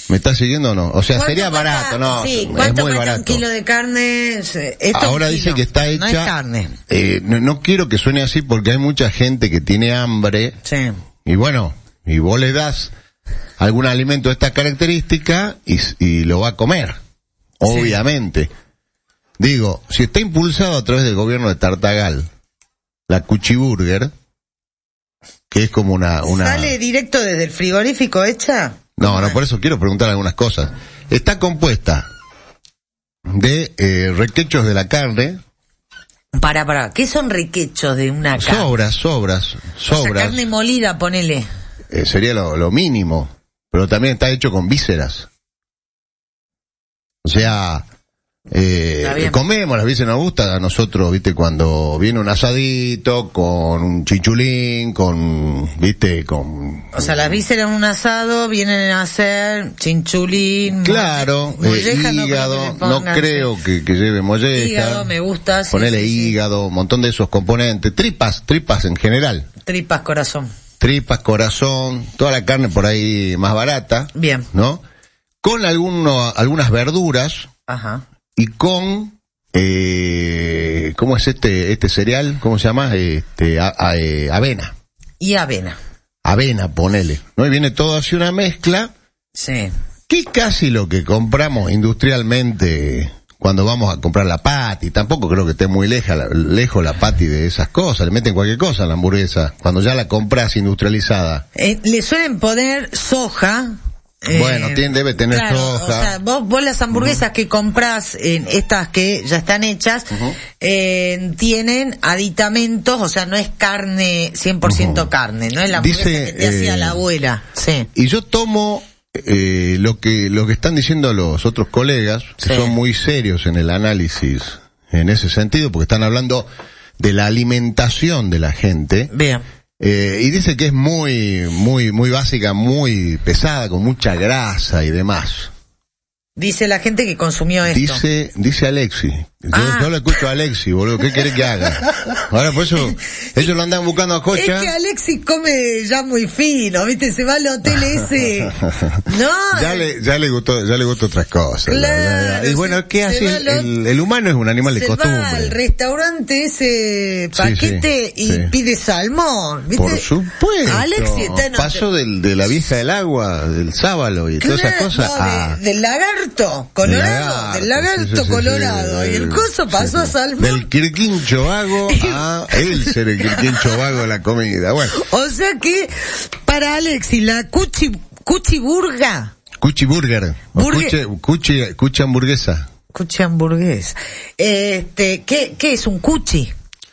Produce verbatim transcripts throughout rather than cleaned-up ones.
¿Me estás siguiendo o no? O sea, sería cuesta, barato, ¿no? Sí, es ¿cuánto muy cuesta barato. un kilo de carne? Esto Ahora un dice kilo. que está hecha... No es carne. Eh, no, no quiero que suene así porque hay mucha gente que tiene hambre. Sí. Y bueno, y vos le das algún alimento de esta característica y, y lo va a comer. Obviamente. Sí. Digo, si está impulsado a través del gobierno de Tartagal, la Cuchiburger, que es como una... una... ¿Sale directo desde el frigorífico hecha? No, no, por eso quiero preguntar algunas cosas. Está compuesta de eh, requechos de la carne. Para, para, ¿qué son requechos de una carne? Sobras, sobras, sobras. O sea, carne molida, ponele. Eh, sería lo, lo mínimo. Pero también está hecho con vísceras. O sea... Eh, comemos, las veces nos gusta a nosotros, viste, cuando viene un asadito con un chichulín, con, viste, con... O sea, las vísceras en un asado vienen a ser chinchulín. Claro, molleja, eh, hígado, no, no creo que, que lleve molleja. Hígado, me gusta. Sí, ponele sí, hígado, un montón de esos componentes, tripas, tripas en general. Tripas, corazón. Tripas, corazón, toda la carne por ahí más barata. Bien. ¿No? Con alguno, algunas verduras. Ajá. Y con, eh, ¿cómo es este este cereal? ¿Cómo se llama? Este, a, a, eh, avena. Y avena. Avena, ponele. ¿No? Y viene todo así una mezcla. Sí. Que es casi lo que compramos industrialmente cuando vamos a comprar la patty. Tampoco creo que esté muy leja, lejos la patty de esas cosas. Le meten cualquier cosa a la hamburguesa. Cuando ya la compras industrializada. Eh, le suelen poner soja. Bueno, eh, tiene, debe tener claro, soja. O sea, vos, vos las hamburguesas uh-huh. que comprás, en estas que ya están hechas, uh-huh. eh, tienen aditamentos, o sea, no es carne, cien por ciento uh-huh. carne, no es la hamburguesa Dice, que te eh, hacía la abuela. Sí. Y yo tomo eh, lo que lo que están diciendo los otros colegas, que sí. son muy serios en el análisis en ese sentido, porque están hablando de la alimentación de la gente. Bien. Eh, y dice que es muy, muy, muy básica, muy pesada, con mucha grasa y demás. Dice la gente que consumió esto. Dice, dice Alexi. Yo, ah. yo lo escucho a Alexi, boludo. ¿Qué quiere que haga? Ahora, por eso, ellos lo andan buscando a Jocha. Es que Alexi come ya muy fino, ¿viste? Se va al hotel ese. No. Ya le, ya le gustó, ya le gustó otras cosas. Claro, ya, ya. Y bueno, ¿qué hace? El, el, el humano es un animal de se costumbre. Va al restaurante ese paquete sí, sí, y sí. pide salmón, ¿viste? Por supuesto. Alexi está en Paso del, de la vieja del agua, del sábalo y claro, todas esas cosas. No, a... de, del lagarto colorado, del lagarto, del lagarto sí, sí, colorado. Sí, sí, y el coso pasó sí, sí. a salmón. Del quirquincho vago a él ser el quirquincho vago de la comida. Bueno. O sea que, para Alexi, la cuchi, cuchiburga. Cuchiburger. Cuchi, cuchi, cuchi hamburguesa. Cuchi hamburguesa. Este, ¿qué, qué es un cuchi?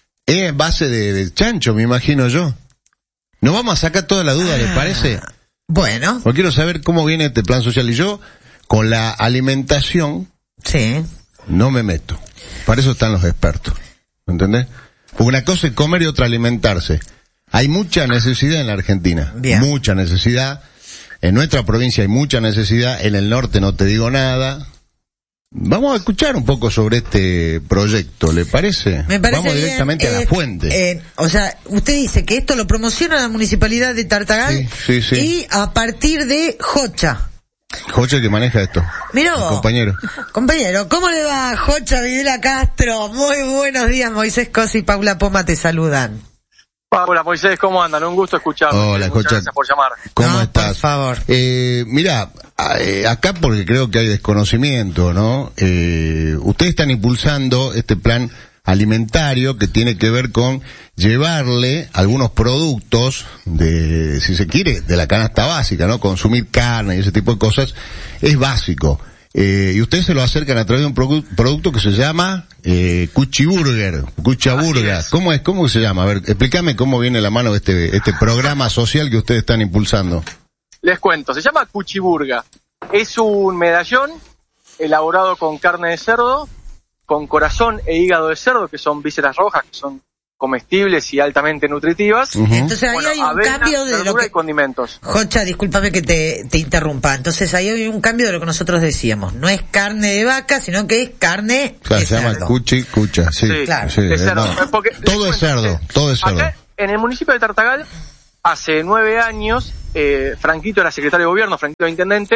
Es base de, de chancho, me imagino yo. Nos vamos a sacar toda la duda, ah, ¿les parece? Bueno. Porque quiero saber cómo viene este plan social. Y yo, con la alimentación, sí, no me meto. Para eso están los expertos. ¿Entendés? Porque una cosa es comer y otra alimentarse. Hay mucha necesidad en la Argentina. Bien. Mucha necesidad. En nuestra provincia hay mucha necesidad. En el norte no te digo nada. Vamos a escuchar un poco sobre este proyecto, ¿le parece? Me parece Vamos bien, directamente eh, a la fuente. Eh, o sea, usted dice que esto lo promociona la Municipalidad de Tartagal sí, sí, sí. y a partir de Jocha. Jocha que maneja esto. Mirá vos. Compañero. Compañero, ¿cómo le va Jocha Videla Castro? Muy buenos días, Moisés Cosi y Paula Poma te saludan. Hola Moisés, ¿cómo andan? Un gusto escucharlos. Hola, Muchas Jocha. gracias por llamar. ¿Cómo no, estás? Por favor. Eh, mira, eh, acá porque creo que hay desconocimiento, ¿no? Eh, ustedes están impulsando este plan alimentario que tiene que ver con llevarle algunos productos de, si se quiere, de la canasta básica, ¿no? Consumir carne y ese tipo de cosas es básico. Eh, y ustedes se lo acercan a través de un produ- producto que se llama eh, Cuchiburger, Cuchaburga. Es. ¿Cómo es? ¿Cómo se llama? A ver, explícame cómo viene la mano de este, este programa social que ustedes están impulsando. Les cuento, se llama Cuchiburga. Es un medallón elaborado con carne de cerdo, con corazón e hígado de cerdo, que son vísceras rojas, que son comestibles y altamente nutritivas. Uh-huh. Entonces ahí bueno, hay un avena, cambio de lo que... y condimentos. Jocha, discúlpame que te, te interrumpa. Entonces ahí hay un cambio de lo que nosotros decíamos. No es carne de vaca, sino que es carne claro, de se cerdo. llama cuchi, cucha, sí. Sí, claro. Sí, de cerdo. no. Porque, todo es cerdo, todo es cerdo. Acá, en el municipio de Tartagal, hace nueve años, eh, Franquito era secretario de gobierno, Franquito era intendente,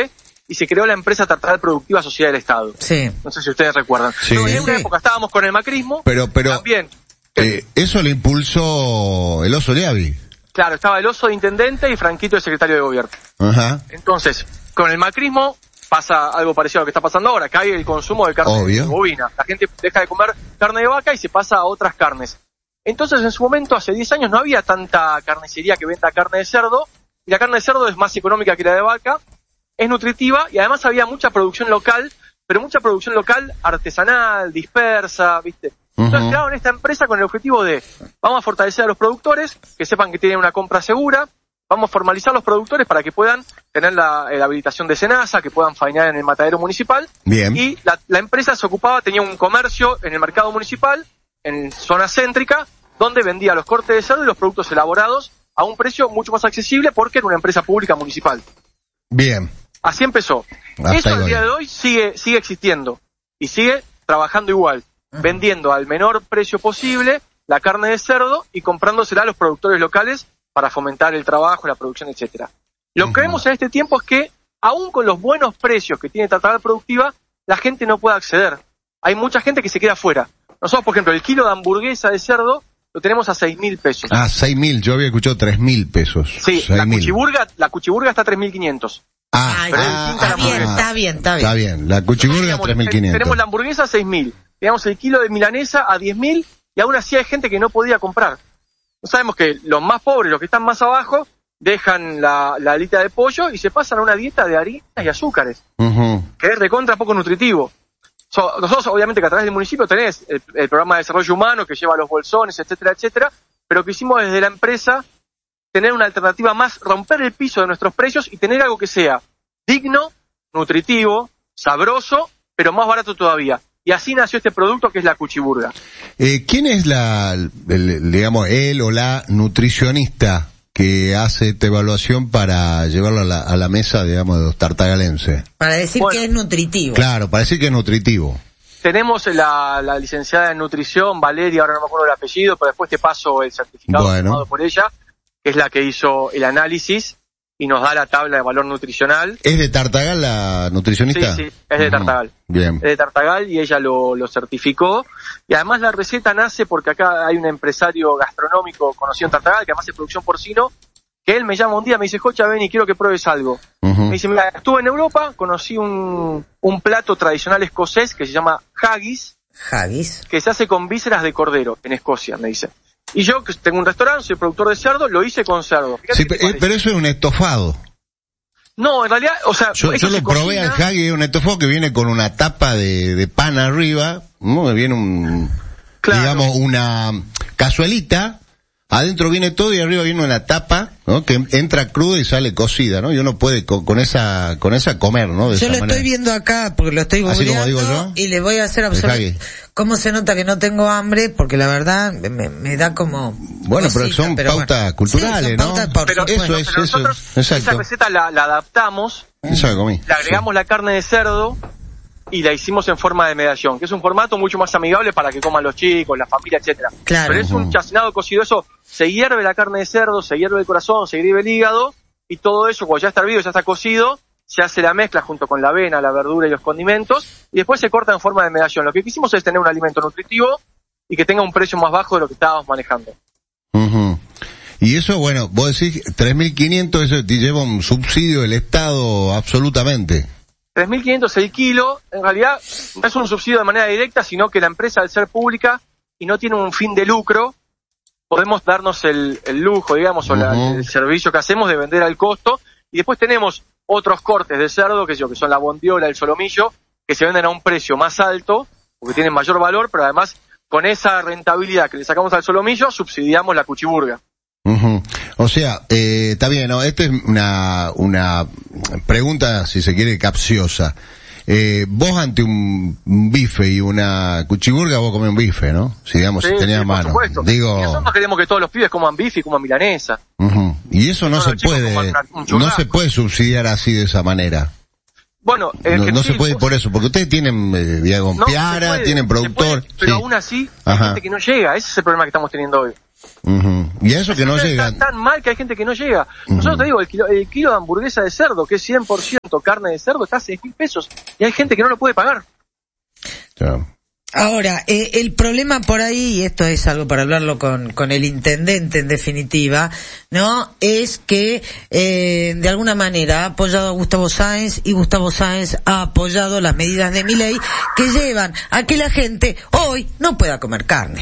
y se creó la empresa Tartagal Productiva Sociedad del Estado. Sí. No sé si ustedes recuerdan. Sí. No, en una Sí. época estábamos con el macrismo. Pero, pero, También. eh, eso lo impulsó el Oso Leavi. Claro, estaba el Oso de intendente y Franquito de secretario de gobierno. Ajá. Entonces, con el macrismo pasa algo parecido a lo que está pasando ahora, cae el consumo de carne Obvio. bovina. La gente deja de comer carne de vaca y se pasa a otras carnes. Entonces, en su momento, hace diez años, no había tanta carnicería que venda carne de cerdo, y la carne de cerdo es más económica que la de vaca, es nutritiva, y además había mucha producción local, pero mucha producción local artesanal, dispersa, ¿viste? Entonces Ujú. crearon esta empresa con el objetivo de, vamos a fortalecer a los productores, que sepan que tienen una compra segura, vamos a formalizar a los productores para que puedan tener la, la habilitación de SENASA, que puedan faenar en el matadero municipal. Bien. Y la, la empresa se ocupaba, tenía un comercio en el mercado municipal, en zona céntrica, donde vendía los cortes de cerdo y los productos elaborados a un precio mucho más accesible porque era una empresa pública municipal. Bien. Así empezó. Hasta Eso ahí al voy. día de hoy sigue, sigue existiendo y sigue trabajando igual, vendiendo al menor precio posible la carne de cerdo y comprándosela a los productores locales para fomentar el trabajo, la producción, etcétera. Lo Ujú. que vemos en este tiempo es que, aún con los buenos precios que tiene Tartagal Productiva, la gente no puede acceder. Hay mucha gente que se queda fuera. Nosotros, por ejemplo, el kilo de hamburguesa de cerdo lo tenemos a seis mil pesos. Ah, seis mil, yo había escuchado tres mil pesos. Sí, la seis mil. cuchiburga, la cuchiburga está a tres mil quinientos. Ah, Ay, pero ah, distinta la está bien, hamburguesa. está bien, está bien. Está bien, la cuchiburga Digamos, tres mil te- quinientos. Tenemos la hamburguesa a seis mil, tenemos el kilo de milanesa a diez mil y aún así hay gente que no podía comprar. No sabemos que los más pobres, los que están más abajo, dejan la, la alita de pollo y se pasan a una dieta de harinas y azúcares, Ujú. que es recontra poco nutritivo. So, nosotros obviamente que a través del municipio tenés el, el programa de desarrollo humano que lleva los bolsones, etcétera, etcétera, pero quisimos desde la empresa tener una alternativa más, romper el piso de nuestros precios y tener algo que sea digno, nutritivo, sabroso, pero más barato todavía. Y así nació este producto que es la cuchiburga. Eh, ¿Quién es la, el- digamos, él o la nutricionista que hace esta evaluación para llevarlo a la, a la mesa, digamos, de los tartagalenses? Para decir Bueno. que es nutritivo. Claro, para decir que es nutritivo. Tenemos la, la licenciada en nutrición, Valeria, ahora no me acuerdo el apellido, pero después te paso el certificado Bueno. firmado por ella, que es la que hizo el análisis y nos da la tabla de valor nutricional. ¿Es de Tartagal la nutricionista? Sí, sí, es de Ujú. Tartagal. Bien. Es de Tartagal y ella lo, lo certificó. Y además la receta nace porque acá hay un empresario gastronómico conocido en Tartagal, que además es producción porcino, que él me llama un día, me dice, Jocha, ven y quiero que pruebes algo. Ujú. Me dice, mira, estuve en Europa, conocí un, un plato tradicional escocés que se llama haggis, Haggis. que se hace con vísceras de cordero en Escocia, me dice. Y yo, que tengo un restaurante, soy productor de cerdo, lo hice con cerdo. Fíjate Sí, qué pe- te eh, parece. pero eso es un estofado. No, en realidad, o sea, Yo, eso yo se lo probé cocina. al haggis, es un estofado que viene con una tapa de, de pan arriba, ¿no? Que viene un, Claro. digamos, una cazuelita, adentro viene todo y arriba viene una tapa, ¿no? Que entra cruda y sale cocida, ¿no? Y uno puede co- con esa, con esa comer, ¿no? De Yo esa lo manera. estoy viendo acá porque lo estoy Así como digo googleando yo. y le voy a hacer El absolutamente... haggis. ¿Cómo se nota que no tengo hambre? Porque la verdad me, me da como... Bueno, pero cosita, son pero pautas bueno. culturales, Sí, son ¿no? pautas, por Pero, supuesto. eso es, pero eso, nosotros exacto. esa receta la, la adaptamos, Eso que comí. le agregamos la carne de cerdo y la hicimos en forma de medallón, que es un formato mucho más amigable para que coman los chicos, la familia, etcétera. Claro. Pero es un Ujú. chacinado cocido, eso se hierve la carne de cerdo, se hierve el corazón, se hierve el hígado y todo eso cuando ya está hervido, ya está cocido, se hace la mezcla junto con la avena, la verdura y los condimentos y después se corta en forma de medallón. Lo que quisimos es tener un alimento nutritivo y que tenga un precio más bajo de lo que estábamos manejando. Ujú. Y eso, bueno, vos decís tres mil quinientos, eso te lleva un subsidio del Estado absolutamente. tres mil quinientos el kilo, en realidad no es un subsidio de manera directa, sino que la empresa, al ser pública y no tiene un fin de lucro, podemos darnos el, el lujo, digamos, o la- Ujú. el servicio que hacemos de vender al costo. Y después tenemos otros cortes de cerdo, que, sé yo, que son la bondiola, el solomillo, que se venden a un precio más alto, porque tienen mayor valor, pero además con esa rentabilidad que le sacamos al solomillo, subsidiamos la cuchiburga. Ujú. O sea, eh, está bien, ¿no? Esta es una, una pregunta, si se quiere, capciosa. Eh, vos ante un, un bife y una cuchiburga, vos comés un bife, ¿no? Si digamos, si Sí, tenés sí, a por mano. supuesto. Digo, Y nosotros queremos que todos los pibes coman bife y coman milanesa. ujú. Y eso no Todos se los chicos puede, coman una- un no churrasco. se puede subsidiar así de esa manera. Bueno, eh, No, que no sí, se puede vos- por eso, porque ustedes tienen, eh, Diego No, se Piara, puede, tienen se productor. puede, pero sí. aún así hay Ajá. gente que no llega, ese es el problema que estamos teniendo hoy. Uh-huh. Y a eso que no llega. Está tan mal que hay gente que no llega. Uh-huh. Nosotros te digo, el kilo, el kilo de hamburguesa de cerdo, que es cien por ciento carne de cerdo, está a seis mil pesos. Y hay gente que no lo puede pagar. Yeah. Ahora, eh, el problema por ahí, y esto es algo para hablarlo con, con el intendente en definitiva, ¿no? Es que, eh, de alguna manera ha apoyado a Gustavo Sáenz y Gustavo Sáenz ha apoyado las medidas de Milei que llevan a que la gente hoy no pueda comer carne.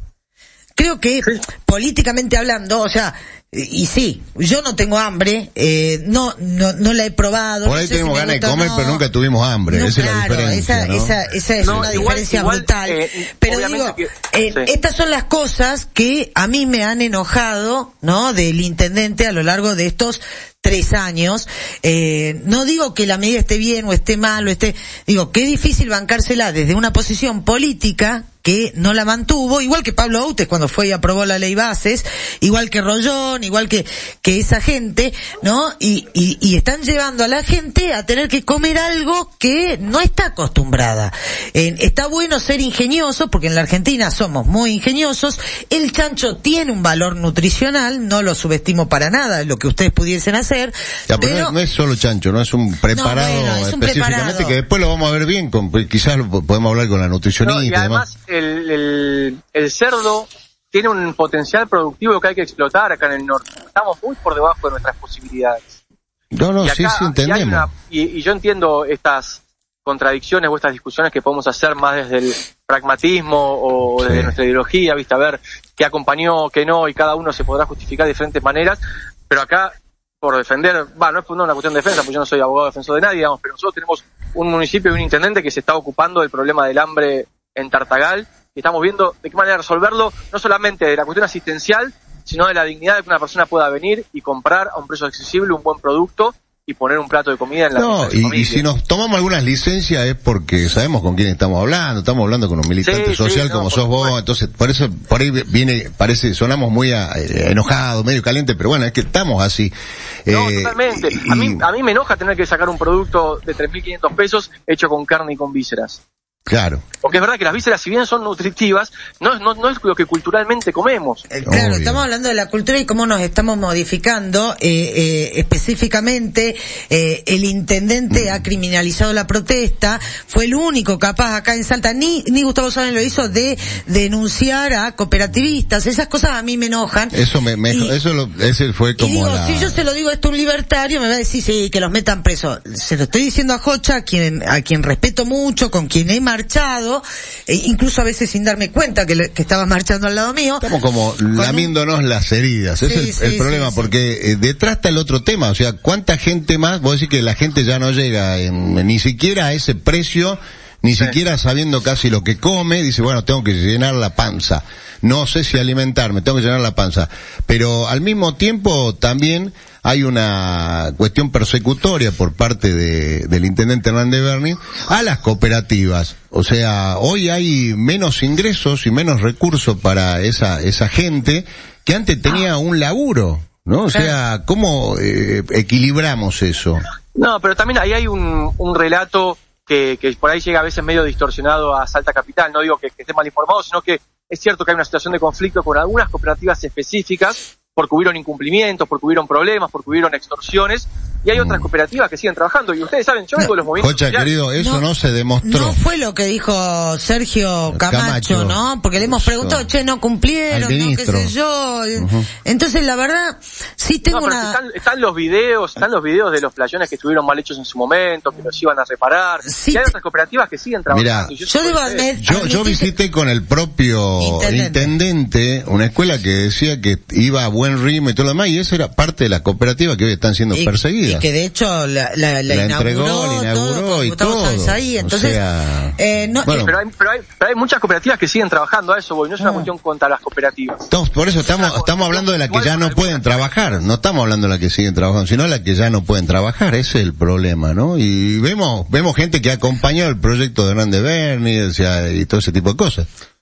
Creo que, sí, políticamente hablando, o sea, y sí, yo no tengo hambre, eh, no, no, no la he probado. Por ahí no sé tenemos si ganas de gusta, comer, no, pero nunca tuvimos hambre, no, esa claro, es la diferencia, esa, ¿no? esa, esa es no, una igual, diferencia igual, brutal. Eh, pero digo, que, eh, sí. estas son las cosas que a mí me han enojado, ¿no? Del intendente a lo largo de estos tres años. Eh, no digo que la medida esté bien o esté mal o esté, digo, qué difícil bancársela desde una posición política que no la mantuvo, igual que Pablo Outes cuando fue y aprobó la ley Bases, igual que Rollón, igual que que esa gente, ¿no? Y, y, y están llevando a la gente a tener que comer algo que no está acostumbrada. Eh, está bueno ser ingenioso, porque en la Argentina somos muy ingeniosos. El chancho tiene un valor nutricional, no lo subestimo para nada, lo que ustedes pudiesen hacer. Ya, pero, pero no, no es solo chancho, no es un preparado, no, bueno, es un específicamente preparado. Que después lo vamos a ver bien, con, quizás lo podemos hablar con la nutricionista No, y y además demás. El, el, el cerdo tiene un potencial productivo que hay que explotar acá en el norte. Estamos muy por debajo de nuestras posibilidades. No, no, y acá, sí, sí, entendemos. Y, hay una, y, y yo entiendo estas contradicciones o estas discusiones que podemos hacer más desde el pragmatismo o sí. desde nuestra ideología, viste, a ver qué acompañó, qué no, y cada uno se podrá justificar de diferentes maneras, pero acá, por defender, va, no es no una cuestión de defensa, porque yo no soy abogado defensor de nadie, digamos, pero nosotros tenemos un municipio y un intendente que se está ocupando del problema del hambre en Tartagal, y estamos viendo de qué manera resolverlo, no solamente de la cuestión asistencial, sino de la dignidad de que una persona pueda venir y comprar a un precio accesible un buen producto y poner un plato de comida en la no, mesa de y, familia. y si nos tomamos algunas licencias es porque sabemos con quién estamos hablando, estamos hablando con un militante sí, social sí, como no, sos vos, supuesto. Entonces por eso, por ahí viene, parece, sonamos muy a, eh, enojados, medio calientes, pero bueno, es que estamos así. No, eh, totalmente. Y, a mí, a mí me enoja tener que sacar un producto de tres mil quinientos pesos hecho con carne y con vísceras. Claro. Porque es verdad que las vísceras, si bien son nutritivas, no es, no, no es lo que culturalmente comemos. Eh, claro, Obvio. Estamos hablando de la cultura y cómo nos estamos modificando. Eh, eh, específicamente, eh, el intendente mm. ha criminalizado la protesta. Fue el único capaz acá en Salta, ni, ni Gustavo Sáenz lo hizo, de denunciar a cooperativistas. Esas cosas a mí me enojan. Eso me, me y, eso lo, ese fue como y digo, la... si yo se lo digo esto a un libertario, me va a decir, sí, que los metan presos. Se lo estoy diciendo a Jocha, a quien, a quien respeto mucho, con quien he marchado, e incluso a veces sin darme cuenta que, le, que estaba marchando al lado mío. Estamos como lamiéndonos un... las heridas, sí, ese es el, sí, el problema, sí, porque sí. Eh, detrás está el otro tema, o sea, ¿cuánta gente más? Vos decís que la gente ya no llega en, ni siquiera a ese precio, ni sí. siquiera sabiendo casi lo que come, dice, bueno, tengo que llenar la panza, no sé si alimentarme, tengo que llenar la panza, pero al mismo tiempo también hay una cuestión persecutoria por parte de, del intendente Hernández Berni a las cooperativas. O sea, hoy hay menos ingresos y menos recursos para esa, esa gente que antes tenía un laburo, ¿no? O sea, ¿cómo eh, equilibramos eso? No, pero también ahí hay un, un relato que, que por ahí llega a veces medio distorsionado a Salta Capital. No digo que, que esté mal informado, sino que es cierto que hay una situación de conflicto con algunas cooperativas específicas, porque hubieron incumplimientos, porque hubieron problemas, porque hubieron extorsiones, y hay otras cooperativas que siguen trabajando, y ustedes saben, yo vengo de los movimientos Jocha, sociales. querido, eso no, no se demostró. No fue lo que dijo Sergio Camacho, Camacho ¿no? Porque le hemos preguntado, che, no cumplieron, no, qué sé yo. Uh-huh. Entonces, la verdad, sí tengo no, una... Están, están los videos, están los videos de los playones que estuvieron mal hechos en su momento, que los iban a reparar, sí, y hay te... otras cooperativas que siguen trabajando. Mirá, yo, yo, debo admit, yo, yo visité con el propio intendente. intendente una escuela que decía que iba a buen ritmo y todo lo demás, y eso era parte de la cooperativa que hoy están siendo y, perseguidas. Y que de hecho la, la, la, la inauguró, entregó, la inauguró todo, y todo. Ahí, entonces, o sea, eh, no, bueno. pero, hay, pero, hay, pero hay muchas cooperativas que siguen trabajando, a eso voy, no es una ah. cuestión contra las cooperativas. Entonces, por eso estamos, estamos hablando de las que ya no pueden trabajar, no estamos hablando de las que siguen trabajando, sino de las que ya no pueden trabajar, ese es el problema, ¿no? Y vemos, vemos gente que ha acompañado el proyecto de Hernández Berni, o sea, y todo ese tipo de cosas.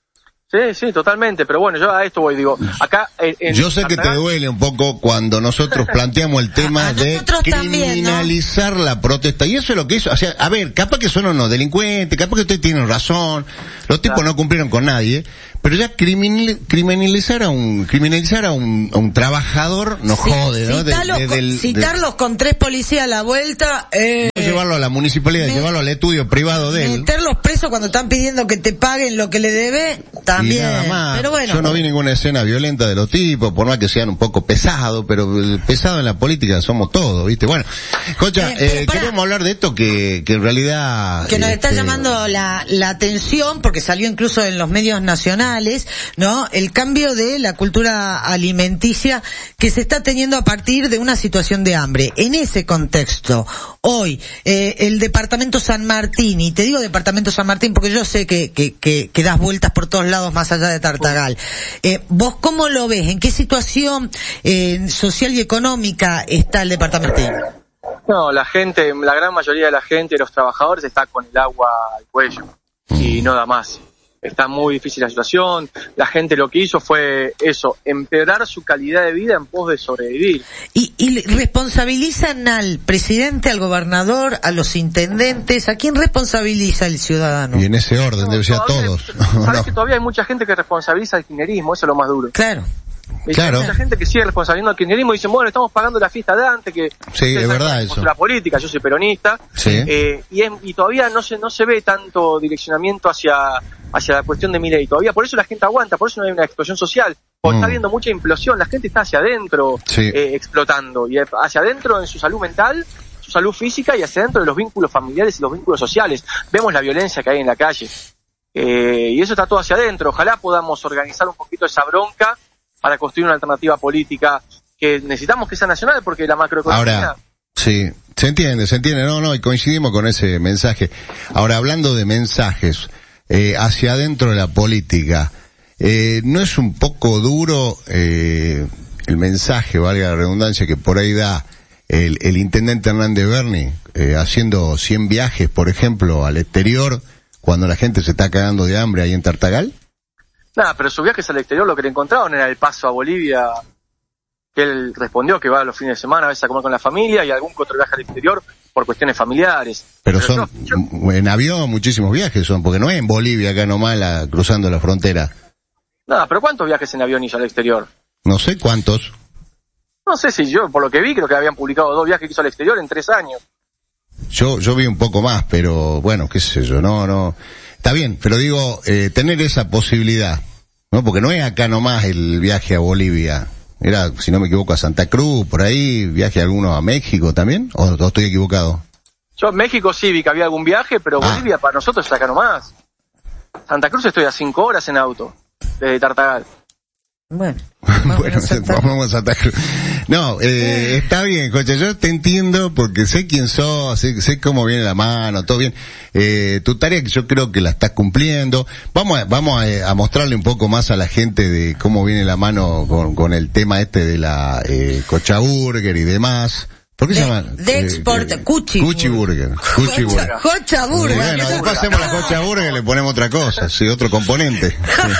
Sí, sí, totalmente, pero bueno, yo a esto voy, digo, acá... En, en yo sé que te duele un poco cuando nosotros planteamos el tema de criminalizar también, ¿no? la protesta, y eso es lo que hizo, o sea, a ver, capaz que son unos delincuentes, capaz que ustedes tienen razón, los tipos claro. no cumplieron con nadie, pero ya criminal, criminalizar a un criminalizar a un, a un trabajador nos sí, jode, ¿no? Citarlos, de, de, del, citarlos de, con tres policías a la vuelta, eh, llevarlo a la municipalidad, me, llevarlo al estudio privado de él. Meterlos presos cuando están pidiendo que te paguen lo que le debe, también. Nada más. Pero bueno. Yo no vi ninguna escena violenta de los tipos, por más que sean un poco pesados, pero el pesado en la política somos todos, ¿viste? Bueno, Jocha, eh, eh, queremos hablar de esto que, que en realidad... Que nos este, está llamando la, la atención, porque salió incluso en los medios nacionales, ¿no? El cambio de la cultura alimenticia que se está teniendo a partir de una situación de hambre. En ese contexto, hoy, eh, el departamento San Martín, y te digo departamento San Martín porque yo sé que, que, que, que das vueltas por todos lados más allá de Tartagal. Eh, ¿Vos cómo lo ves? ¿En qué situación eh, social y económica está el departamento? No, la gente, la gran mayoría de la gente, los trabajadores, está con el agua al cuello y no da más. Está muy difícil la situación. La gente lo que hizo fue eso, empeorar su calidad de vida en pos de sobrevivir. ¿Y, y responsabilizan al presidente, al gobernador, a los intendentes? ¿A quién responsabiliza el ciudadano? Y en ese orden, no, debe ser a todos. Sabes no. que todavía hay mucha gente que responsabiliza al kirchnerismo, eso es lo más duro. Claro. Y claro. Hay mucha gente que sigue responsabilizando al kirchnerismo y dicen, bueno, estamos pagando la fiesta de antes, que sí, es verdad eso. La política, yo soy peronista, sí. eh, y, es, y todavía no se no se ve tanto direccionamiento hacia hacia la cuestión de Milei, todavía por eso la gente aguanta, por eso no hay una explosión social, porque mm. está habiendo mucha implosión, la gente está hacia adentro sí. eh, explotando, y hacia adentro en su salud mental, su salud física, y hacia adentro de los vínculos familiares y los vínculos sociales. Vemos la violencia que hay en la calle, eh, y eso está todo hacia adentro. Ojalá podamos organizar un poquito esa bronca para construir una alternativa política que necesitamos que sea nacional, porque la macroeconomía... Ahora, sí, se entiende, se entiende, no, no, y coincidimos con ese mensaje. Ahora, hablando de mensajes, eh, hacia adentro de la política, eh, ¿no es un poco duro, eh, el mensaje, valga la redundancia, que por ahí da el, el intendente Hernández Berni, eh, haciendo cien viajes, por ejemplo, al exterior, cuando la gente se está cagando de hambre ahí en Tartagal? Nada, pero sus viajes al exterior lo que le encontraron era el paso a Bolivia, que él respondió que va los fines de semana a veces a comer con la familia y algún otro viaje al exterior por cuestiones familiares. Pero, pero son, yo, yo, en avión muchísimos viajes son, porque no es en Bolivia acá nomás la, cruzando la frontera. Nada, pero ¿cuántos viajes en avión hizo al exterior? No sé cuántos. No sé si yo, por lo que vi, creo que habían publicado dos viajes que hizo al exterior en tres años. Yo, yo vi un poco más, pero bueno, qué sé yo, no, no... Está bien, pero digo, eh, tener esa posibilidad, ¿no? Porque no es acá nomás el viaje a Bolivia. Era, si no me equivoco, a Santa Cruz, por ahí, viaje alguno a México también, o, o estoy equivocado. Yo en México sí vi que había algún viaje, pero ah. Bolivia para nosotros es acá nomás. Santa Cruz estoy a cinco horas en auto, desde Tartagal. Bueno, bueno, vamos a Santa Cruz. No, eh, está bien, Jocha, yo te entiendo porque sé quién sos, sé, sé cómo viene la mano, todo bien. Eh, tu tarea que yo creo que la estás cumpliendo. Vamos a, vamos a, a mostrarle un poco más a la gente de cómo viene la mano con, con el tema este de la eh, Cochaburger y demás. ¿Por qué de, se llama? De export, eh, Cuchi. Cuchi Burger. Cuchi Burger. Cocha Burger. Bueno, después hacemos la Cocha Burger y le ponemos otra cosa, sí, otro componente.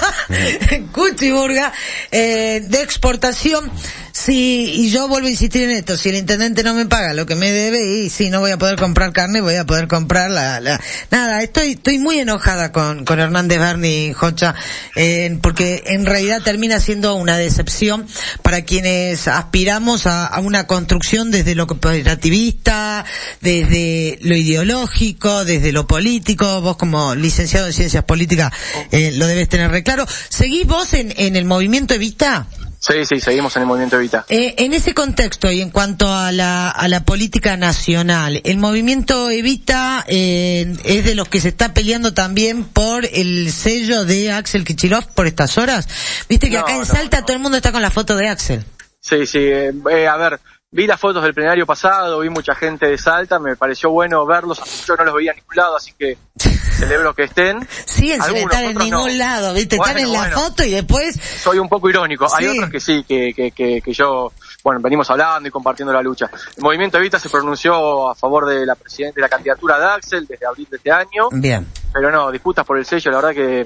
Cuchi Burger, eh, de exportación. Sí, y yo vuelvo a insistir en esto, si el intendente no me paga lo que me debe, y si no voy a poder comprar carne, voy a poder comprar la, la, nada, estoy, estoy muy enojada con, con Hernández Berni, Jocha, eh, porque en realidad termina siendo una decepción para quienes aspiramos a, a una construcción desde lo cooperativista, desde lo ideológico, desde lo político. Vos como licenciado en ciencias políticas, eh, lo debes tener re claro. ¿Seguís vos en, en el movimiento Evita? Sí, sí, seguimos en el movimiento Evita. Eh, en ese contexto y en cuanto a la a la política nacional, el movimiento Evita eh, es de los que se está peleando también por el sello de Axel Kicillof por estas horas. Viste que no, acá en no, Salta no. todo el mundo está con la foto de Axel. Sí, sí, eh, eh, a ver, vi las fotos del plenario pasado, vi mucha gente de Salta, me pareció bueno verlos, yo no los veía a ningún lado, así que celebro que estén. Sí, sin estar en ningún no. lado, ¿viste? Bueno, están en bueno, la foto y después... Soy un poco irónico, sí. Hay otros que sí, que, que, que, que yo, bueno, venimos hablando y compartiendo la lucha. El Movimiento Evita se pronunció a favor de la presidente, de la candidatura de Axel desde abril de este año. Bien. Pero no, disputas por el sello, la verdad que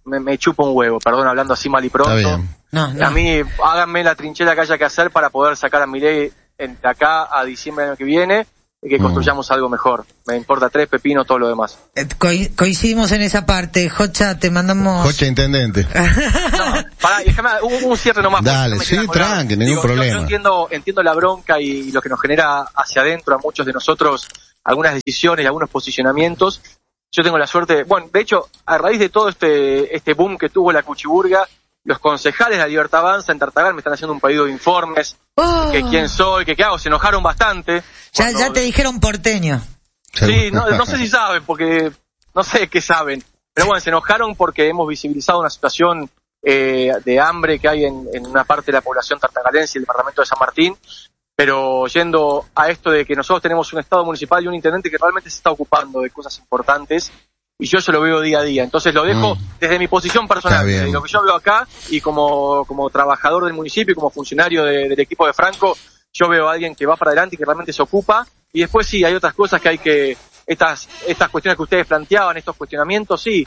me, me chupa un huevo, perdón, hablando así mal y pronto. Está bien. No, no. A mí, háganme la trinchera que haya que hacer para poder sacar a Milei entre acá a diciembre del año que viene y que construyamos mm. algo mejor. Me importa tres pepinos, todo lo demás. Eh, co coincidimos en esa parte. Jocha, te mandamos... Jocha intendente. No, pará, déjame, un, un cierre nomás. Dale, sí, tranqui, ningún Digo, problema. Yo, yo entiendo, entiendo la bronca y, y lo que nos genera hacia adentro a muchos de nosotros algunas decisiones y algunos posicionamientos. Yo tengo la suerte, bueno, de hecho, a raíz de todo este este boom que tuvo la Cuchiburga, los concejales de la Libertad Avanza en Tartagal me están haciendo un pedido de informes, oh. que quién soy, que qué hago, se enojaron bastante. Ya, cuando... ya te dijeron porteño. Sí, no, no sé si saben, porque no sé qué saben, pero bueno, se enojaron porque hemos visibilizado una situación eh, de hambre que hay en, en una parte de la población tartagalense y el departamento de San Martín, pero yendo a esto de que nosotros tenemos un estado municipal y un intendente que realmente se está ocupando de cosas importantes, y yo eso lo veo día a día. Entonces lo dejo mm. desde mi posición personal, de lo que yo veo acá, y como como trabajador del municipio y como funcionario de, del equipo de Franco, yo veo a alguien que va para adelante y que realmente se ocupa. Y después sí, hay otras cosas que hay que, estas estas cuestiones que ustedes planteaban, estos cuestionamientos, sí,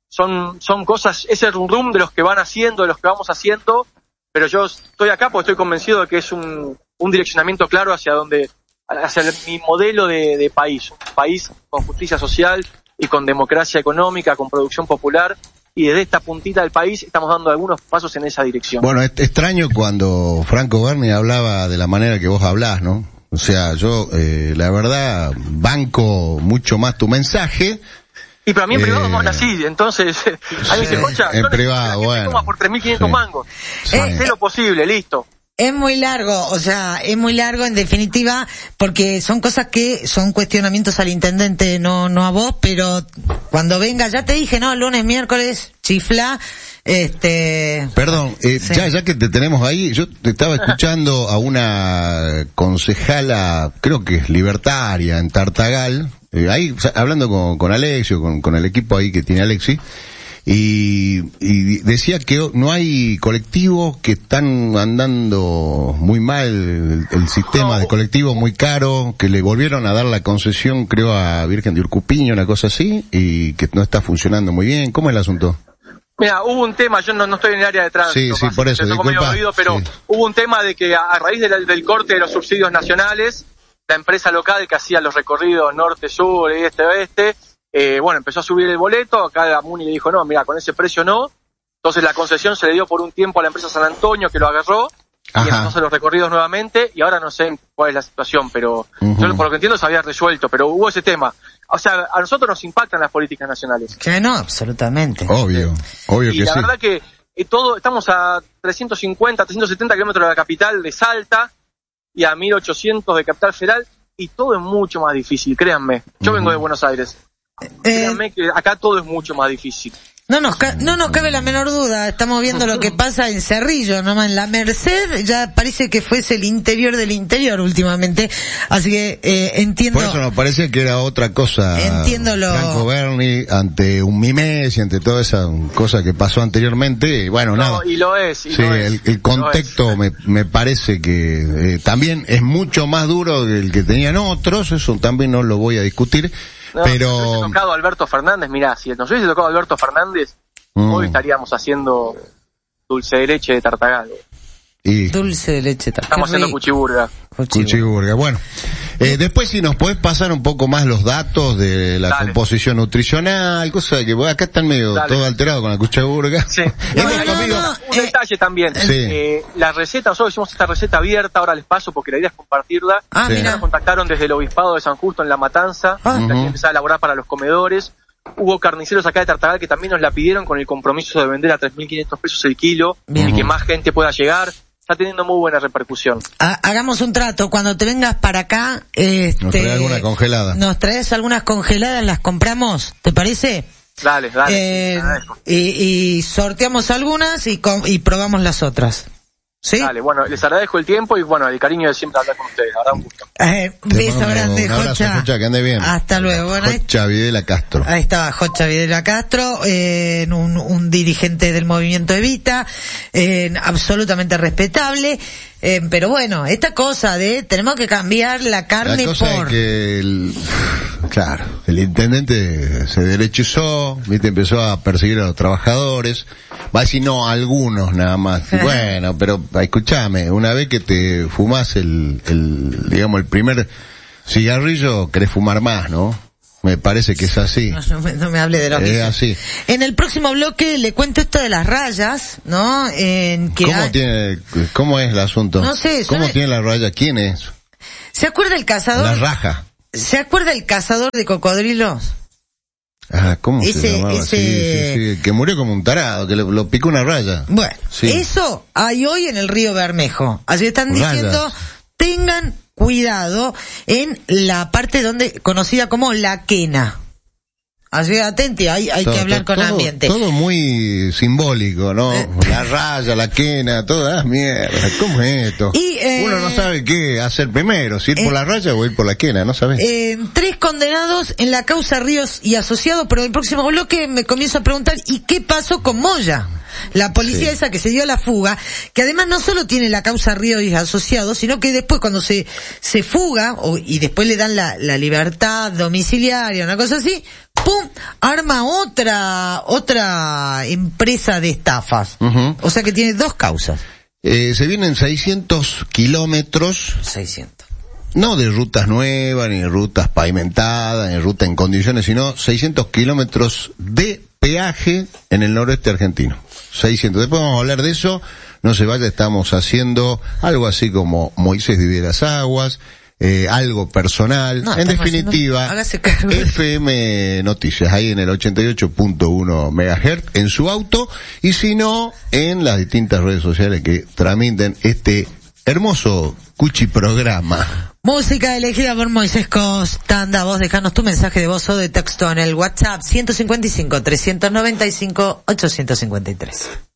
son son cosas, ese rum rum de los que van haciendo, de los que vamos haciendo, pero yo estoy acá porque estoy convencido de que es un, un direccionamiento claro hacia donde, hacia el, mi modelo de, de país, un país con justicia social y con democracia económica, con producción popular, y desde esta puntita del país estamos dando algunos pasos en esa dirección. Bueno, es extraño cuando Franco Berni hablaba de la manera que vos hablás, ¿no? O sea, yo, eh, la verdad, banco mucho más tu mensaje. Y para mí en eh, privado no habla así, entonces, a mí me dice, Concha, en privado, bueno. Toma por tres mil quinientos sí. mangos. Sí. Hacé lo posible, listo. Es muy largo, o sea, es muy largo en definitiva, porque son cosas que son cuestionamientos al intendente, no no a vos, pero cuando venga, ya te dije, no, lunes, miércoles, chifla, este... Perdón, eh, sí. ya ya que te tenemos ahí, yo te estaba escuchando a una concejala, creo que es libertaria, en Tartagal, eh, ahí hablando con, con Alexio, con, con el equipo ahí que tiene Alexi, Y, y decía que no hay colectivos que están andando muy mal, el, el sistema no. de colectivos muy caro, que le volvieron a dar la concesión, creo, a Virgen de Urcupiño, una cosa así, y que no está funcionando muy bien. ¿Cómo es el asunto? Mira, hubo un tema, yo no, no estoy en el área de tránsito, sí, sí, por eso, disculpa, oído, pero sí. hubo un tema de que a, a raíz del, del corte de los subsidios nacionales, la empresa local que hacía los recorridos norte, sur, este, oeste, Eh, bueno, empezó a subir el boleto, acá la Muni le dijo, no, mira, con ese precio no, entonces la concesión se le dio por un tiempo a la empresa San Antonio, que lo agarró, Ajá. y empezó a hacer los recorridos nuevamente, y ahora no sé cuál es la situación, pero uh-huh. yo por lo que entiendo se había resuelto, pero hubo ese tema. O sea, a nosotros nos impactan las políticas nacionales. Que no, absolutamente. Obvio, obvio y que la sí. verdad que eh, todo, estamos a trescientos cincuenta, trescientos setenta kilómetros de la capital de Salta, y a mil ochocientos de Capital Federal, y todo es mucho más difícil, créanme. Yo uh-huh. vengo de Buenos Aires. Créanme eh, que acá todo es mucho más difícil. No nos, ca no nos cabe la menor duda, estamos viendo lo que pasa en Cerrillo, nomás en la Merced, ya parece que fuese el interior del interior últimamente, así que eh, entiendo... Por eso nos parece que era otra cosa. Entiendo lo... Franco Berni, ante un Mimes y ante toda esa cosa que pasó anteriormente, bueno, no, nada. y lo es, y sí, lo el, es, el contexto me, me parece que eh, también es mucho más duro que el que tenían otros, eso también no lo voy a discutir. No, pero... si nos hubiese tocado Alberto Fernández, mirá, si nos hubiese tocado Alberto Fernández, mm. hoy estaríamos haciendo dulce de leche de Tartagal. Y... Dulce de leche Tartagal. Estamos haciendo cuchiburga. Cuchiburga, bueno. Eh, después si nos podés pasar un poco más los datos de la Dale. composición nutricional, cosa que acá están medio Dale. todo alterado con la cuchiburga. Sí. No, no, no, no, un eh, detalle también. Sí. Eh, la receta, nosotros hicimos esta receta abierta, ahora les paso porque la idea es compartirla. Ah, sí. mira. Nos contactaron desde el Obispado de San Justo en La Matanza, ah. uh-huh. que empezaba a elaborar para los comedores. Hubo carniceros acá de Tartagal que también nos la pidieron con el compromiso de vender a tres mil quinientos pesos el kilo Bien. y que más gente pueda llegar. Está teniendo muy buena repercusión. Ha, hagamos un trato, cuando te vengas para acá, este, nos traes alguna congelada. Nos traes algunas congeladas, las compramos, ¿te parece? Dale, dale. Eh, y, y sorteamos algunas y, y probamos las otras. ¿Sí? Dale, bueno, les agradezco el tiempo y bueno, el cariño de siempre hablar con ustedes, ahora un gusto. Eh, beso grande, un abrazo, Jocha. Jocha, que ande bien. Hasta luego. Bueno, Jocha Videla Castro. Ahí estaba Jocha Videla Castro, eh, un, un dirigente del movimiento Evita, eh, absolutamente respetable. Eh, pero bueno, esta cosa de tenemos que cambiar la carne la cosa por... Es que el, Claro, el intendente se derechizó, viste, empezó a perseguir a los trabajadores, va a decir no, algunos nada más. Bueno, pero escúchame, una vez que te fumás el, el, digamos, el primer cigarrillo, querés fumar más, ¿no? Me parece que es así. No, no, me, no me hable de los Es así. En el próximo bloque le cuento esto de las rayas, ¿no? En que ¿Cómo hay... tiene, cómo es el asunto? No sé. ¿Cómo ¿sabe? tiene la raya? ¿Quién es? ¿Se acuerda el cazador? La raja. ¿Se acuerda el cazador de cocodrilos? Ah, ¿cómo Ese- se llamaba? ese- Sí, sí, sí, que murió como un tarado, que lo, lo picó una raya. Bueno, Sí. eso hay hoy en el río Bermejo. Así están Rayas. diciendo, tengan cuidado en la parte donde conocida como la quena. Así atente, hay, hay Todo- que hablar con todo- ambiente. Todo muy simbólico, ¿no? Eh. La raya, la quena, toda mierda. ¿Cómo es esto? Y, eh, Uno no sabe qué hacer primero, si ir eh, por la raya o ir por la quena, no sabes. Eh, tres condenados en la causa Ríos y Asociados, pero en el próximo bloque me comienzo a preguntar, ¿y qué pasó con Moya? La policía Sí. esa que se dio a la fuga, que además no solo tiene la causa Ríos y Asociados, sino que después cuando se, se fuga, o, y después le dan la, la libertad domiciliaria, una cosa así, ¡pum! Arma otra, otra empresa de estafas. Ujú. O sea que tiene dos causas. Eh, se vienen seiscientos kilómetros, seiscientos. no de rutas nuevas, ni de rutas pavimentadas, ni de ruta en condiciones, sino seiscientos kilómetros de peaje en el noroeste argentino. seiscientos. Después vamos a hablar de eso. No se vaya, estamos haciendo algo así como Moisés divide las aguas, eh, algo personal. No, en estamos definitiva, haciendo- hágase cargo. F M Noticias, ahí en el ochenta y ocho punto uno megahertz, en su auto, y si no, en las distintas redes sociales que transmiten este hermoso cuchi programa. Música elegida por Moisés Costanda. Vos dejanos tu mensaje de voz o de texto en el WhatsApp ciento cincuenta y cinco, trescientos noventa y cinco, ochocientos cincuenta y tres.